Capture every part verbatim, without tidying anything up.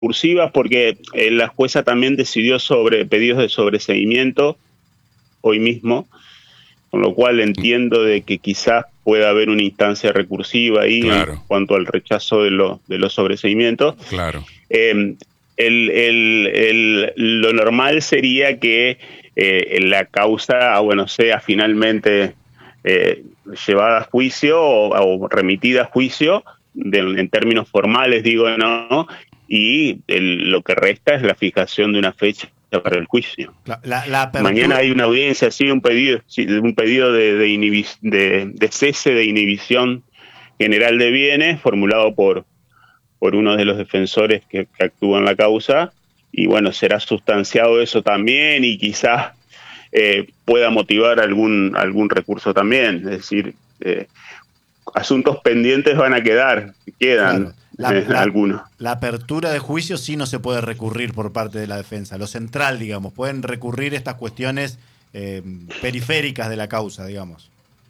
recursivas porque eh, la jueza también decidió sobre pedidos de sobreseimiento hoy mismo, con lo cual entiendo de que quizás pueda haber una instancia recursiva ahí claro. en cuanto al rechazo de, lo, de los sobreseimientos. Claro. Eh, el, el, el, lo normal sería que eh, la causa, bueno, sea finalmente eh, llevada a juicio o, o remitida a juicio, de, en términos formales digo, no, y el, lo que resta es la fijación de una fecha para el juicio. La, la, la apertura... Mañana hay una audiencia, sí, un pedido, sí, un pedido de, de, inhibi- de, de cese de inhibición general de bienes formulado por, por uno de los defensores que, que actúan en la causa, y bueno, será sustanciado eso también y quizás eh, pueda motivar algún, algún recurso también, es decir, eh, asuntos pendientes van a quedar, quedan. Claro. La, Eh, la, algunos. La apertura de juicio sí no se puede recurrir por parte de la defensa. Lo central, digamos, pueden recurrir estas cuestiones eh, periféricas de la causa, digamos.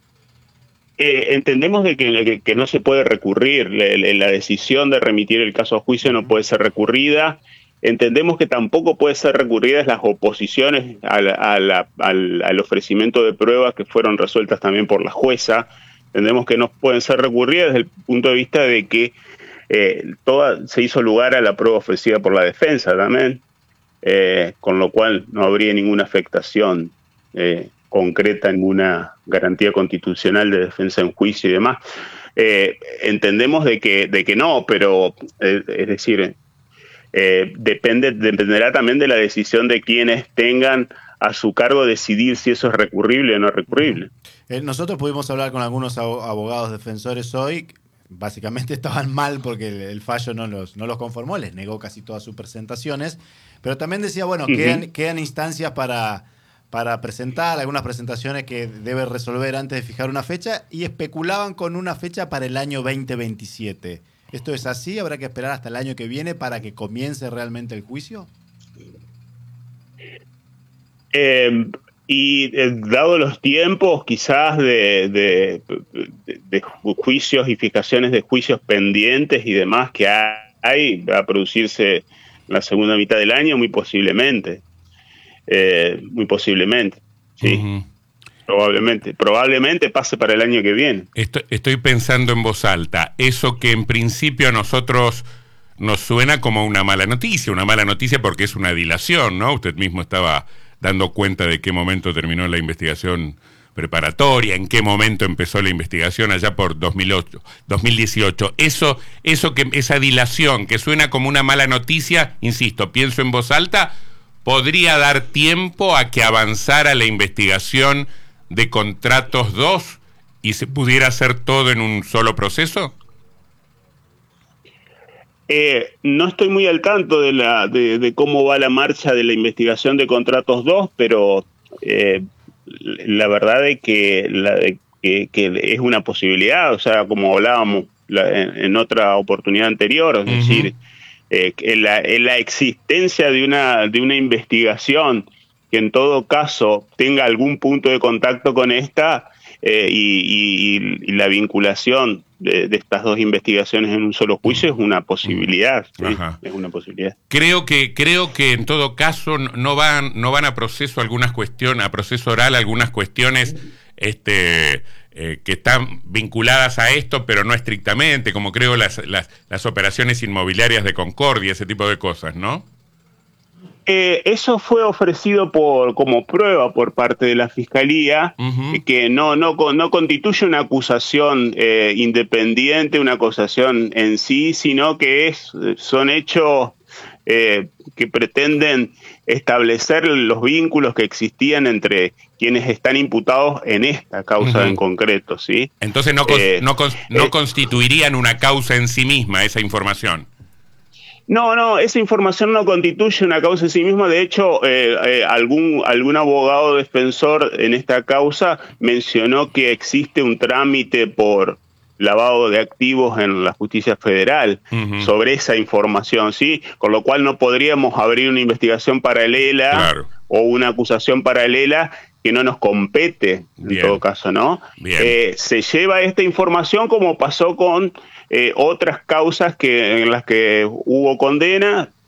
Eh, entendemos de que, que, que no se puede recurrir. La, la decisión de remitir el caso a juicio no puede ser recurrida. Entendemos que tampoco puede ser recurridas las oposiciones a la, a la, al, al ofrecimiento de pruebas que fueron resueltas también por la jueza. Entendemos que no pueden ser recurridas desde el punto de vista de que Eh, toda, se hizo lugar a la prueba ofrecida por la defensa también, eh, con lo cual no habría ninguna afectación eh, concreta, ninguna garantía constitucional de defensa en juicio y demás. Eh, entendemos de que, de que no, pero eh, es decir, eh, depende, dependerá también de la decisión de quienes tengan a su cargo decidir si eso es recurrible o no recurrible. Eh, nosotros pudimos hablar con algunos abogados defensores hoy. Básicamente estaban mal porque el, el fallo no los, no los conformó, les negó casi todas sus presentaciones, pero también decía, bueno, uh-huh. quedan, quedan instancias para, para presentar, algunas presentaciones que debe resolver antes de fijar una fecha, y especulaban con una fecha para el año veinte veintisiete. ¿Esto es así? ¿Habrá que esperar hasta el año que viene para que comience realmente el juicio? Eh... Y eh, dado los tiempos quizás de, de, de, de juicios y fijaciones de juicios pendientes y demás que hay, va a producirse la segunda mitad del año, muy posiblemente. Eh, muy posiblemente, sí. Uh-huh. Probablemente. Probablemente pase para el año que viene. Estoy, estoy pensando en voz alta. Eso que en principio a nosotros nos suena como una mala noticia, una mala noticia porque es una dilación, ¿no? Usted mismo estaba dando cuenta de qué momento terminó la investigación preparatoria, en qué momento empezó la investigación allá por dos mil ocho, dos mil dieciocho. Eso, eso que, esa dilación que suena como una mala noticia, insisto, pienso en voz alta, ¿podría dar tiempo a que avanzara la investigación de Contratos dos y se pudiera hacer todo en un solo proceso? Eh, no estoy muy al tanto de, la, de, de cómo va la marcha de la investigación de Contratos dos, pero eh, la verdad es que, la de, que, que es una posibilidad, o sea, como hablábamos la, en, en otra oportunidad anterior, es uh-huh. decir, eh, en la, en la existencia de una, de una investigación que en todo caso tenga algún punto de contacto con esta eh, y, y, y la vinculación De, de estas dos investigaciones en un solo juicio es una posibilidad, ¿sí? Es una posibilidad. Creo que creo que en todo caso no van no van a proceso algunas cuestiones, a proceso oral algunas cuestiones este eh, que están vinculadas a esto, pero no estrictamente, como creo las las las operaciones inmobiliarias de Concordia, ese tipo de cosas, ¿no? Eh, eso fue ofrecido por como prueba por parte de la Fiscalía, uh-huh. que no, no, no constituye una acusación eh, independiente, una acusación en sí, sino que es, son hechos eh, que pretenden establecer los vínculos que existían entre quienes están imputados en esta causa uh-huh. en concreto, ¿sí? Entonces no, eh, no, no eh, constituirían una causa en sí misma esa información. No, no, esa información no constituye una causa en sí misma. De hecho, eh, eh, algún, algún abogado defensor en esta causa mencionó que existe un trámite por lavado de activos en la justicia federal uh-huh. sobre esa información, ¿sí? Con lo cual no podríamos abrir una investigación paralela claro. o una acusación paralela que no nos compete, Bien. en todo caso, ¿no? Eh, se lleva esta información como pasó con eh, otras causas que en las que hubo condena,